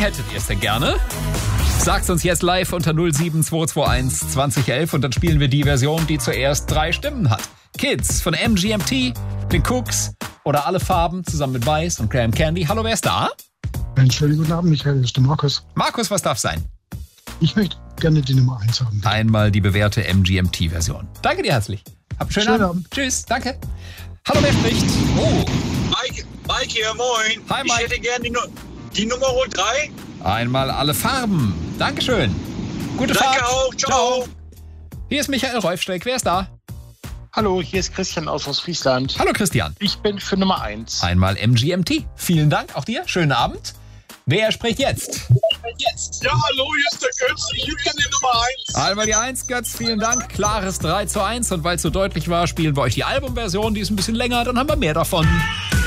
hättet ihr es denn gerne? Sagt's uns jetzt live unter 07221 2011 und dann spielen wir die Version, die zuerst 3 Stimmen hat. Kids von MGMT, den Cooks oder Alle Farben zusammen mit Weiß und Graham Candy. Hallo, wer ist da? Einen schönen guten Abend, Michael, das ist der Markus. Markus, was darf sein? Ich möchte gerne die Nummer 1 haben. Einmal die bewährte MGMT-Version. Danke dir herzlich. Hab einen schönen Abend. Tschüss, danke. Hallo, wer spricht? Oh. Mike hier, moin. Hi, Mike. Ich hätte gerne die Nummer 3. Einmal Alle Farben. Dankeschön. Gute Fahrt. Danke auch. Ciao. Hier ist Michael Reufsteig. Wer ist da? Hallo, hier ist Christian aus Friesland. Hallo, Christian. Ich bin für Nummer 1. Einmal MGMT. Vielen Dank. Auch dir. Schönen Abend. Wer spricht jetzt? Ja, hallo, hier ist der Götz. Ich hätte gerne die Nummer 1. Einmal die 1, Götz. Vielen Dank. Klares 3:1. Und weil es so deutlich war, spielen wir euch die Albumversion. Die ist ein bisschen länger. Dann haben wir mehr davon.